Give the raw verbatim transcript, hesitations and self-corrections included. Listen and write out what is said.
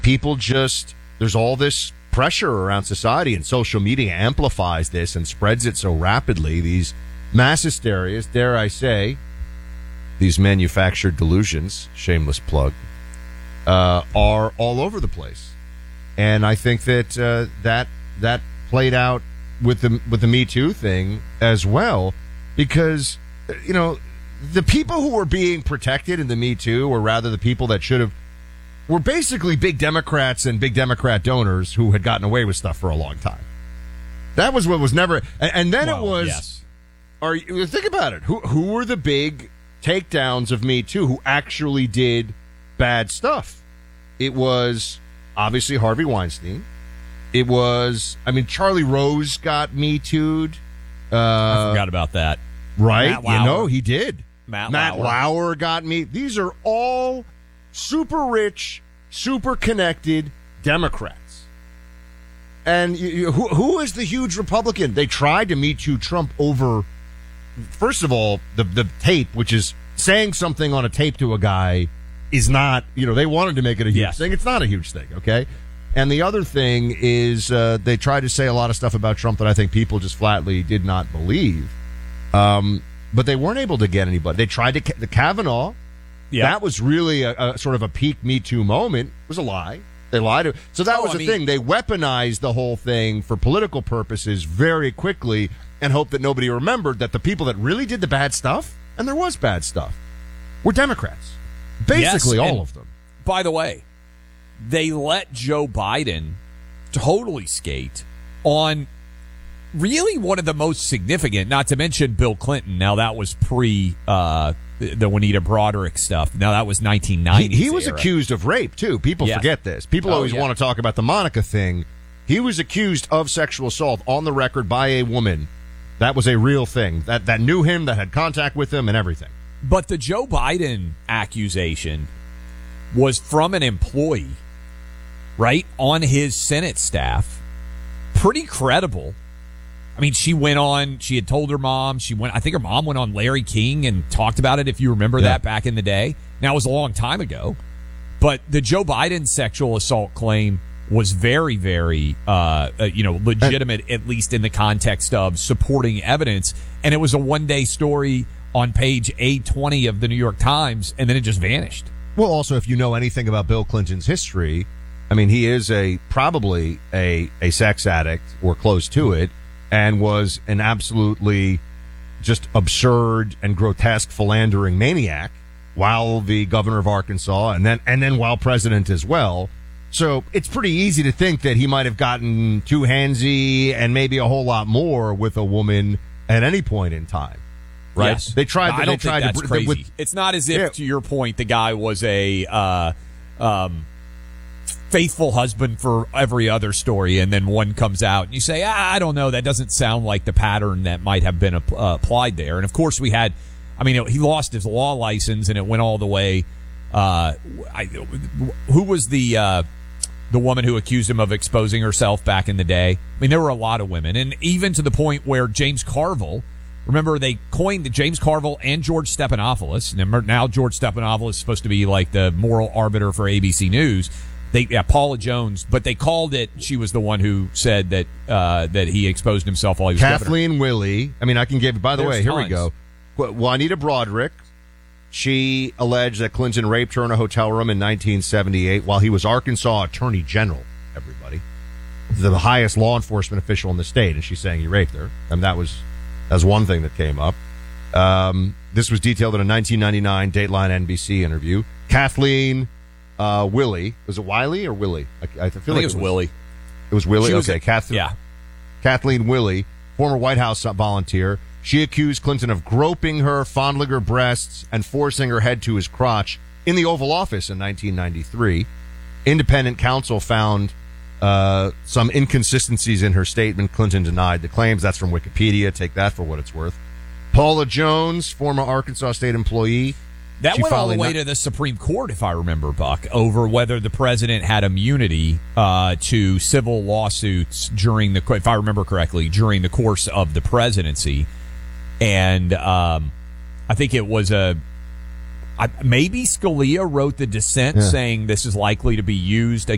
people just, there's all this pressure around society, and social media amplifies this and spreads it so rapidly. These mass hysterias, dare I say, these manufactured delusions, shameless plug, uh, are all over the place. And I think that uh, that that played out with the with the Me Too thing as well, because, you know, the people who were being protected in the Me Too, or rather the people that should have, were basically big Democrats and big Democrat donors who had gotten away with stuff for a long time. That was what was never, and, and then well, it was. Yes. Are you think about it? Who who were the big takedowns of Me Too who actually did bad stuff? It was obviously Harvey Weinstein. It was, I mean, Charlie Rose got Me Too'd. Uh, I forgot about that. Right? Matt You Lauer. know, he did. Matt, Matt Lauer. Lauer got me. These are all super rich, super connected Democrats. And you, you, who, who is the huge Republican? They tried to Me Too Trump over, first of all, the, the tape, which is saying something on a tape to a guy is not, you know, they wanted to make it a huge yes. thing. It's not a huge thing, okay? And the other thing is uh, they tried to say a lot of stuff about Trump that I think people just flatly did not believe. Um, but they weren't able to get anybody. They tried to, the Kavanaugh, yeah. that was really a, a sort of a peak Me Too moment. It was a lie. They lied. So that oh, was I the mean, thing. They weaponized the whole thing for political purposes very quickly and hoped that nobody remembered that the people that really did the bad stuff, and there was bad stuff, were Democrats. Basically yes, all of them. By the way, they let Joe Biden totally skate on really one of the most significant, not to mention Bill Clinton. Now, that was pre uh, the Juanita Broderick stuff. Now, that was nineteen ninety. He, he was era. accused of rape, too. People yes. forget this. People oh, always yeah. want to talk about the Monica thing. He was accused of sexual assault on the record by a woman. That was a real thing. That, that knew him, that had contact with him, and everything. But the Joe Biden accusation was from an employee, right, on his Senate staff. Pretty credible. I mean, she went on, she had told her mom, she went, I think her mom went on Larry King and talked about it, if you remember yeah. that back in the day. Now, it was a long time ago. But the Joe Biden sexual assault claim was very, very, uh, uh, you know, legitimate, at least in the context of supporting evidence. And it was a one-day story on page eight twenty of the New York Times, and then it just vanished. Well, also, if you know anything about Bill Clinton's history, I mean, he is a probably a, a sex addict or close to it, and was an absolutely just absurd and grotesque philandering maniac while the governor of Arkansas, and then and then while president as well. So it's pretty easy to think that he might have gotten too handsy and maybe a whole lot more with a woman at any point in time. Right? Yes. They tried. No, to, I don't they tried think that's to, crazy. with, it's not as if, yeah. to your point, the guy was a uh, um, faithful husband for every other story, and then one comes out, and you say, ah, I don't know, that doesn't sound like the pattern that might have been uh, applied there. And, of course, we had, I mean, he lost his law license, and it went all the way. Uh, I, who was the uh, the woman who accused him of exposing herself back in the day? I mean, there were a lot of women, and even to the point where James Carville, remember, they coined James Carville and George Stephanopoulos. Now George Stephanopoulos is supposed to be like the moral arbiter for A B C News. They, yeah, Paula Jones, but they called it. She was the one who said that uh, that he exposed himself while he was Kathleen governor. Willie. I mean, I can give. By the There's way, here tons. we go. Juanita Broderick. She alleged that Clinton raped her in a hotel room in nineteen seventy-eight while he was Arkansas Attorney General. Everybody, the highest law enforcement official in the state, and she's saying he raped her. And that was that's one thing that came up. Um, this was detailed in a nineteen ninety-nine Dateline N B C interview. Kathleen uh, Willie, was it Wiley or Willie? I, I feel I like think it it was Willie. It was Willie. She was okay, a- Kathleen. Yeah. Kathleen Willie, former White House volunteer. She accused Clinton of groping her, fondling her breasts, and forcing her head to his crotch in the Oval Office in nineteen ninety-three. Independent counsel found uh, some inconsistencies in her statement. Clinton denied the claims. That's from Wikipedia. Take that for what it's worth. Paula Jones, former Arkansas state employee. That She went all the finally way not- to the Supreme Court, if I remember, Buck, over whether the president had immunity uh, to civil lawsuits during the, if I remember correctly, during the course of the presidency. And um, I think it was a, I, maybe Scalia wrote the dissent Yeah. saying this is likely to be used